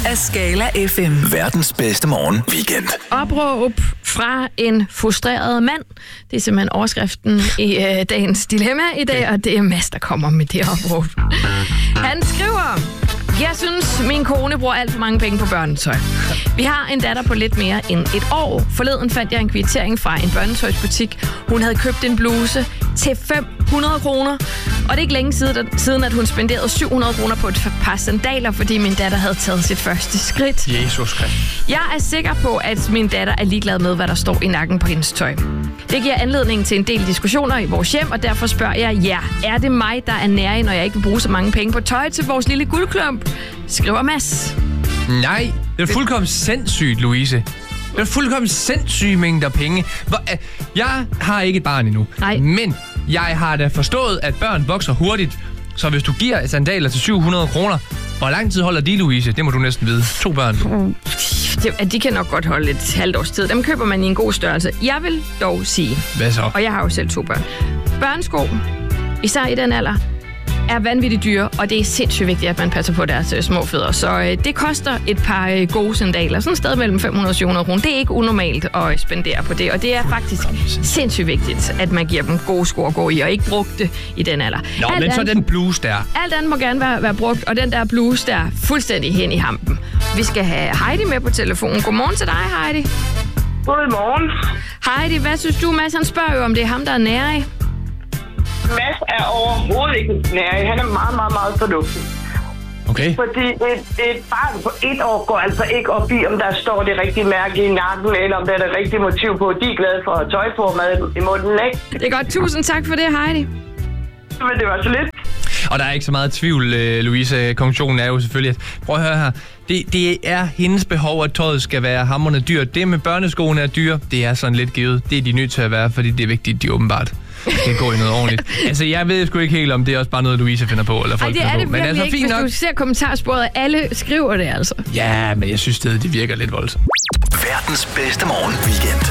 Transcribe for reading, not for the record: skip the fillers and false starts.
af Skala FM. Verdens bedste morgen weekend. Opråb fra en frustreret mand. Det er simpelthen overskriften i dagens dilemma i dag, og det er Mads, der kommer med det opråb. Han skriver: Jeg synes, min kone bruger alt for mange penge på børnetøj. Vi har en datter på lidt mere end et år. Forleden fandt jeg en kvittering fra en børnetøjsbutik. Hun havde købt en bluse til 500 kroner. Og det er ikke længe siden, at hun spenderede 700 kroner på et par sandaler, fordi min datter havde taget sit første skridt. Jesus Kristus. Jeg er sikker på, at min datter er ligeglad med, hvad der står i nakken på hendes tøj. Det giver anledning til en del diskussioner i vores hjem, og derfor spørger jeg, er det mig, der er nærig, når jeg ikke vil bruge så mange penge på tøj til vores lille guldklump? Skriver Mads. Nej, det er fuldkommen sindssygt, Louise. Det er fuldkommen sindssyge mængder penge. Jeg har ikke et barn endnu. Nej. Men jeg har da forstået, at børn vokser hurtigt. Så hvis du giver sandaler til 700 kroner, hvor lang tid holder de, Louise? Det må du næsten vide. 2 børn. De kan nok godt holde et halvt års tid. Dem køber man i en god størrelse. Jeg vil dog sige, Hvad så? og jeg har jo selv 2 børn. Børnesko, især i den alder, er vanvittigt dyre, og det er sindssygt vigtigt, at man passer på deres små fødder. Så det koster et par gode sandaler. Sådan et sted mellem 500 og 700 kroner. Det er ikke unormalt at spendere på det, og det er faktisk sindssygt vigtigt, at man giver dem gode sko at gå i, og ikke brugte i den alder. Nå, men så den bluse der. Alt andet må gerne være brugt, og den der bluse der fuldstændig hen i hampen. Vi skal have Heidi med på telefonen. Godmorgen til dig, Heidi. Godmorgen. Heidi, hvad synes du? Mads, han spørger jo, om det er ham, der er nærig. Mads er overhovedet ikke nærig. Han er meget, meget, meget fornuftig. Okay. Fordi et barn på 1 år går altså ikke op i, om der står det rigtige mærke i nakken, eller om der er det rigtige motiv på. De er glade for at have tøj på og mad i munden, ikke? Det er godt. Tusind tak for det, Heidi. Men det var så lidt. Og der er ikke så meget tvivl, Louise. Konklusionen er jo selvfølgelig, at prøv at høre her. Det er hendes behov, at tøjet skal være hamrende dyrt. Det med børneskoene er dyre, det er sådan lidt givet. Det er de nødt til at være, fordi det er vigtigt, de åbenbart kan gå i noget ordentligt. Altså, jeg ved sgu ikke helt, om det er også bare noget, Louise finder på, eller folk det er finder det på. Men virkelig altså, ikke, fint hvis nok. du ser kommentarsporet. Alle skriver det altså. Ja, men jeg synes det virker lidt voldsomt. Verdens bedste morgen weekend.